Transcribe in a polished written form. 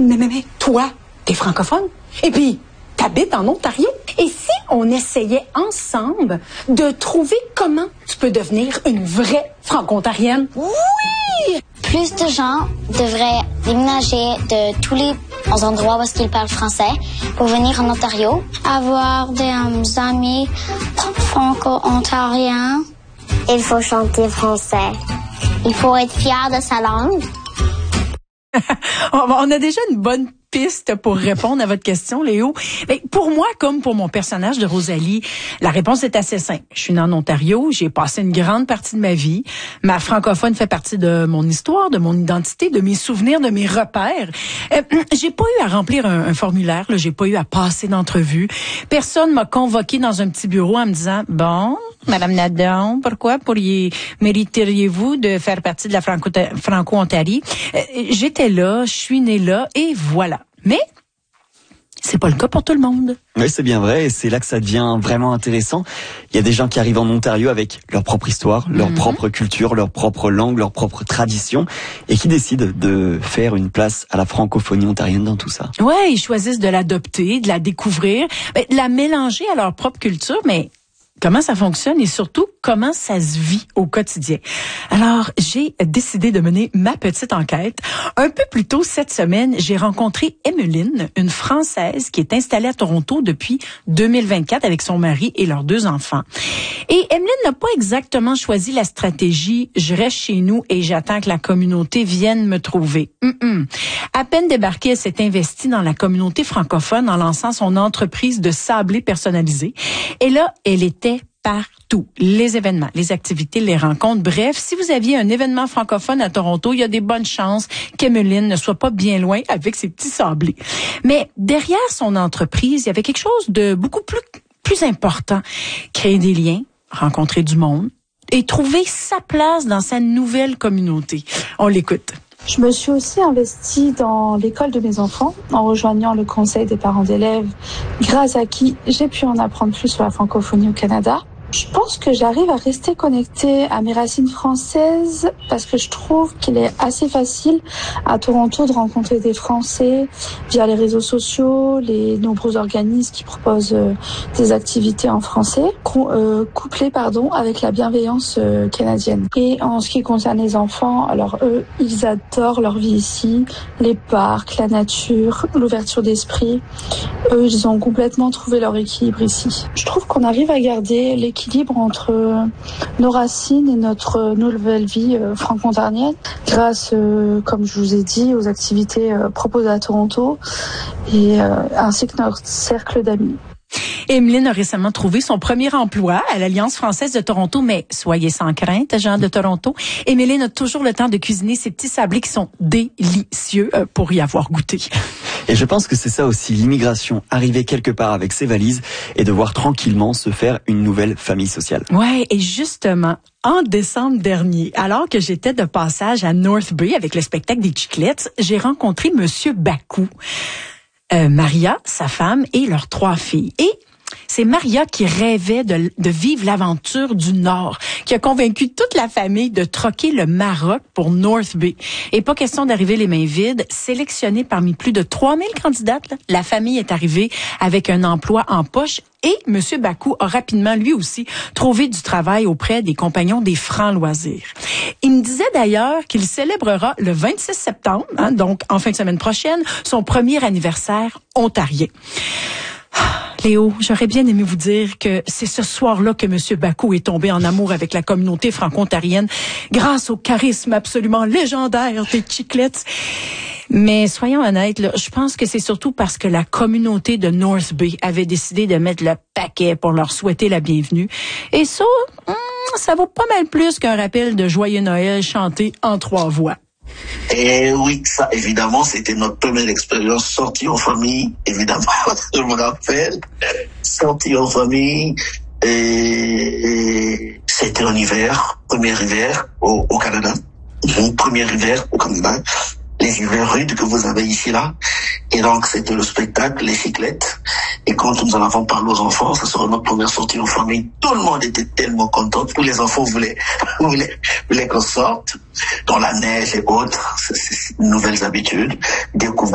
Mais toi, t'es francophone. Et puis, t'habites en Ontario. Et si on essayait ensemble de trouver comment tu peux devenir une vraie franco-ontarienne? Oui! Plus de gens devraient déménager de tous les endroits où ils parlent français pour venir en Ontario. Avoir des amis franco-ontariens. Il faut chanter français. Il faut être fier de sa langue. On a déjà une bonne piste pour répondre à votre question, Léo. Mais pour moi, comme pour mon personnage de Rosalie, la réponse est assez simple. Je suis née en Ontario, j'ai passé une grande partie de ma vie. Ma francophone fait partie de mon histoire, de mon identité, de mes souvenirs, de mes repères. J'ai pas eu à remplir un formulaire, là, j'ai pas eu à passer d'entrevue. Personne m'a convoqué dans un petit bureau en me disant, bon, Madame Nadon, pourquoi mériteriez-vous de faire partie de la Franco-Ontarie? J'étais là, je suis née là, et voilà. Mais c'est pas le cas pour tout le monde. Oui, c'est bien vrai, et c'est là que ça devient vraiment intéressant. Il y a des gens qui arrivent en Ontario avec leur propre histoire, leur propre culture, leur propre langue, leur propre tradition, et qui décident de faire une place à la francophonie ontarienne dans tout ça. Ouais, ils choisissent de l'adopter, de la découvrir, de la mélanger à leur propre culture, mais comment ça fonctionne et surtout comment ça se vit au quotidien. Alors, j'ai décidé de mener ma petite enquête. Un peu plus tôt cette semaine, j'ai rencontré Emmeline, une Française qui est installée à Toronto depuis 2024 avec son mari et leurs 2 enfants. Et Emmeline n'a pas exactement choisi la stratégie « je reste chez nous et j'attends que la communauté vienne me trouver ». À peine débarquée, elle s'est investie dans la communauté francophone en lançant son entreprise de sablés personnalisés. Et là, elle était partout. Les événements, les activités, les rencontres. Bref, si vous aviez un événement francophone à Toronto, il y a des bonnes chances qu'Emmeline ne soit pas bien loin avec ses petits sablés. Mais derrière son entreprise, il y avait quelque chose de beaucoup plus important. Créer des liens, rencontrer du monde et trouver sa place dans sa nouvelle communauté. On l'écoute. Je me suis aussi investie dans l'école de mes enfants en rejoignant le conseil des parents d'élèves, grâce à qui j'ai pu en apprendre plus sur la francophonie au Canada. Je pense que j'arrive à rester connectée à mes racines françaises parce que je trouve qu'il est assez facile à Toronto de rencontrer des Français via les réseaux sociaux, les nombreux organismes qui proposent des activités en français, couplées avec la bienveillance canadienne. Et en ce qui concerne les enfants, alors eux, ils adorent leur vie ici, les parcs, la nature, l'ouverture d'esprit. Eux, ils ont complètement trouvé leur équilibre ici. Je trouve qu'on arrive à garder l'équilibre entre nos racines et notre nouvelle vie franco-ontarienne grâce, comme je vous ai dit, aux activités proposées à Toronto et ainsi que notre cercle d'amis. Emmeline a récemment trouvé son premier emploi à l'Alliance française de Toronto, mais soyez sans crainte, gens de Toronto. Emmeline a toujours le temps de cuisiner ses petits sablés qui sont délicieux pour y avoir goûté. Et je pense que c'est ça aussi, l'immigration, arriver quelque part avec ses valises et devoir tranquillement se faire une nouvelle famille sociale. Ouais, et justement, en décembre dernier, alors que j'étais de passage à North Bay avec le spectacle des Chiclettes, j'ai rencontré Monsieur Bakou, Maria, sa femme et leurs 3 filles. Et c'est Maria qui rêvait de vivre l'aventure du Nord, qui a convaincu toute la famille de troquer le Maroc pour North Bay. Et pas question d'arriver les mains vides. Sélectionnée parmi plus de 3000 candidates, la famille est arrivée avec un emploi en poche et M. Bakou a rapidement, lui aussi, trouvé du travail auprès des compagnons des Francs Loisirs. Il me disait d'ailleurs qu'il célébrera le 26 septembre, donc en fin de semaine prochaine, son premier anniversaire ontarien. Léo, j'aurais bien aimé vous dire que c'est ce soir-là que M. Bakou est tombé en amour avec la communauté franco-ontarienne grâce au charisme absolument légendaire des Chiclettes. Mais soyons honnêtes, là, je pense que c'est surtout parce que la communauté de North Bay avait décidé de mettre le paquet pour leur souhaiter la bienvenue. Et ça, ça vaut pas mal plus qu'un rappel de Joyeux Noël chanté en 3 voix. Et oui, ça, évidemment, c'était notre première expérience sortie en famille, évidemment, je me rappelle, sortie en famille, et c'était un hiver, premier hiver au Canada, premier hiver au Canada, les hivers rudes que vous avez ici là, et donc c'était le spectacle, les Chiclettes, et quand nous en avons parlé aux enfants, ça sera notre première sortie en famille, tout le monde était tellement content, tous les enfants voulaient qu'on sorte dans la neige et autres, c'est nouvelles habitudes, découvrir